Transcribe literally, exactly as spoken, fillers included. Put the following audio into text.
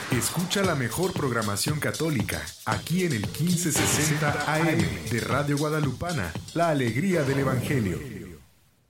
Escucha la mejor programación católica aquí en el quince sesenta A M de Radio Guadalupana, la alegría del Evangelio.